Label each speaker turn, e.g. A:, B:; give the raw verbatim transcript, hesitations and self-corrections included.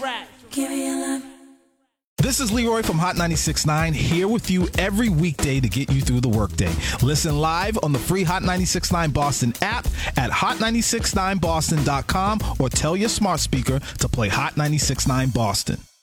A: Give me your love.
B: This is Leroy from Hot ninety-six point nine, here with you every weekday to get you through the workday. Listen live on the free Hot ninety-six point nine Boston app at hot ninety-six point nine boston dot com or tell your smart speaker to play Hot ninety-six point nine Boston.